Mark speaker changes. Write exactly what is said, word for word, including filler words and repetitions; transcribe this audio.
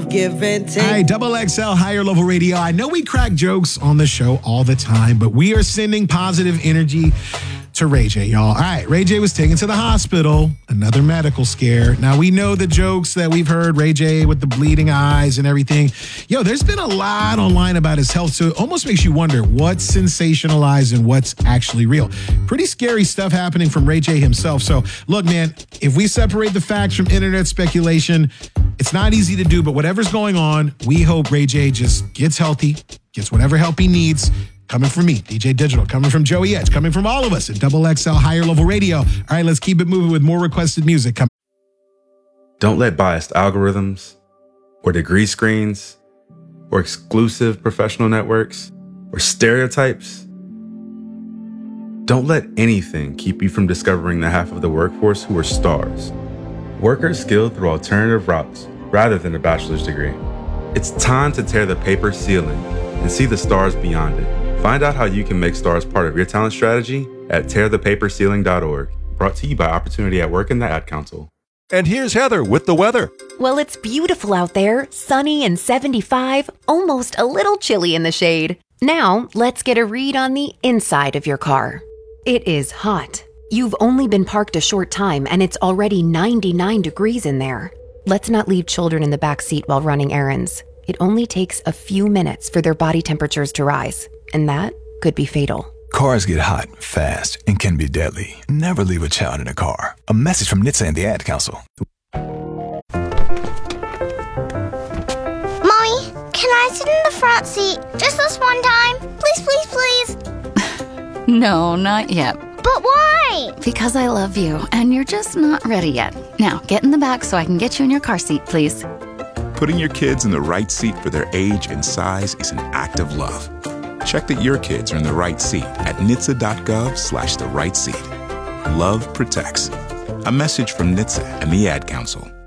Speaker 1: give and take.
Speaker 2: All right, Double X L Higher Level Radio. I know we crack jokes on the show all the time, but we are sending positive energy to Ray J, y'all. All right, Ray J was taken to the hospital, another medical scare. Now, we know the jokes that we've heard, Ray J with the bleeding eyes and everything. Yo, there's been a lot online about his health, so it almost makes you wonder what's sensationalized and what's actually real. Pretty scary stuff happening from Ray J himself. So, look, man, if we separate the facts from internet speculation, it's not easy to do, but whatever's going on, we hope Ray J just gets healthy, gets whatever help he needs. Coming from me, D J Digital, coming from Joey Edge, coming from all of us at Double X L Higher Level Radio. All right, let's keep it moving with more requested music. Come-
Speaker 3: Don't let biased algorithms or degree screens or exclusive professional networks or stereotypes. Don't let anything keep you from discovering the half of the workforce who are stars. Workers skilled through alternative routes rather than a bachelor's degree. It's time to tear the paper ceiling and see the stars beyond it. Find out how you can make stars part of your talent strategy at tear the paper ceiling dot org. Brought to you by Opportunity at Work and the Ad Council.
Speaker 4: And here's Heather with the weather.
Speaker 5: Well, it's beautiful out there, sunny and seventy-five, almost a little chilly in the shade. Now, let's get a read on the inside of your car. It is hot. You've only been parked a short time and it's already ninety-nine degrees in there. Let's not leave children in the back seat while running errands. It only takes a few minutes for their body temperatures to rise, and that could be fatal.
Speaker 6: Cars get hot, fast, and can be deadly. Never leave a child in a car. A message from N H T S A and the Ad Council.
Speaker 7: Mommy, can I sit in the front seat just this one time? Please, please, please.
Speaker 8: No, not yet.
Speaker 7: But why?
Speaker 8: Because I love you, and you're just not ready yet. Now, get in the back so I can get you in your car seat, please.
Speaker 9: Putting your kids in the right seat for their age and size is an act of love. Check that your kids are in the right seat at N H T S A dot gov slash the right seat. Love protects. A message from N H T S A and the Ad Council.